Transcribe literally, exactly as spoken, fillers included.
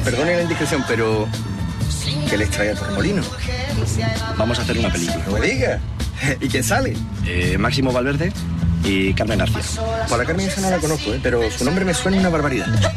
perdone la indiscreción, pero ¿qué les trae a Torremolinos? Vamos a hacer una película. No me diga. ¿Y quién sale? Eh, Máximo Valverde y Carmen García. Por la Carmen esa no la conozco, ¿eh? Pero su nombre me suena una barbaridad.